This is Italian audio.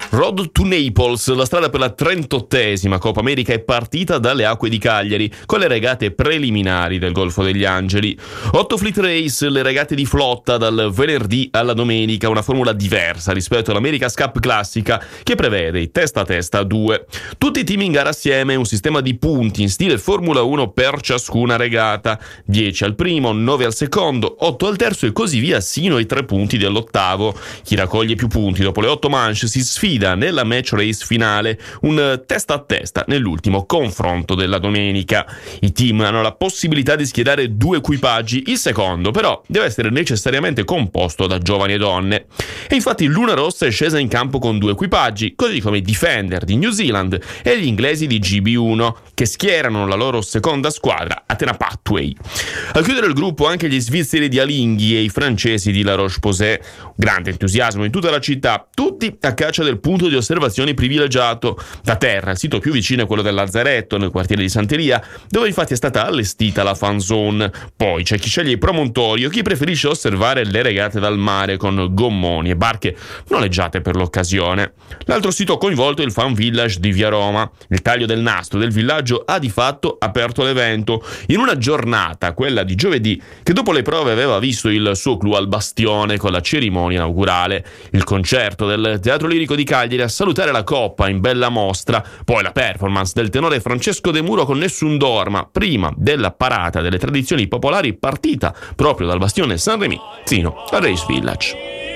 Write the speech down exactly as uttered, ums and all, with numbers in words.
Road to Naples, la strada per la trentottesima Coppa America è partita dalle acque di Cagliari, con le regate preliminari del Golfo degli Angeli. Otto Fleet Race, le regate di flotta dal venerdì alla domenica, una formula diversa rispetto all'America's Cup classica che prevede i testa a testa a due. Tutti i team in gara assieme, un sistema di punti in stile Formula uno per ciascuna regata, dieci al primo, nove al secondo, otto al terzo e così via sino ai tre punti dell'ottavo. Chi raccoglie più punti dopo le otto manche si sfida nella match race finale, un testa a testa nell'ultimo confronto della domenica. I team hanno la possibilità di schierare due equipaggi, il secondo però deve essere necessariamente composto da giovani e donne. E infatti Luna Rossa è scesa in campo con due equipaggi, così come i Defender di New Zealand e gli inglesi di G B uno, che schierano la loro seconda squadra, Athena Pathway. A chiudere il gruppo anche gli svizzeri di Alinghi e i francesi di La Roche-Posay. Grande entusiasmo in tutta la città, tutti a caccia del punto di osservazione privilegiato. Da terra il sito più vicino è quello del Lazzaretto, nel quartiere di Santeria, dove infatti è stata allestita la fan zone. Poi c'è chi sceglie il promontorio, chi preferisce osservare le regate dal mare con gommoni e barche noleggiate per l'occasione. L'altro sito coinvolto è il Fan Village di Via Roma. Il taglio del nastro del villaggio ha di fatto aperto l'evento in una giornata, quella di giovedì, che dopo le prove aveva visto il suo clou al bastione con la cerimonia inaugurale, il concerto del Teatro Lirico di Cagliari a salutare la Coppa in bella mostra, poi la performance del tenore Francesco De Muro con Nessun Dorma, prima della parata delle tradizioni popolari partita proprio dal bastione San Remi fino al Race Village.